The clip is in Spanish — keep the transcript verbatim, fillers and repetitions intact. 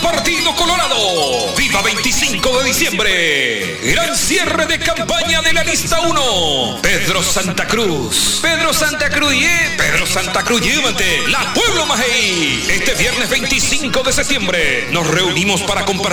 Partido Colorado. Viva veinticinco de diciembre. Gran cierre de campaña de la lista uno. Pedro Santa Cruz. Pedro Santa Cruz, yeah. Pedro Santa Cruz, llévate. La Pueblo Majey. Este viernes veinticinco de septiembre nos reunimos para compartir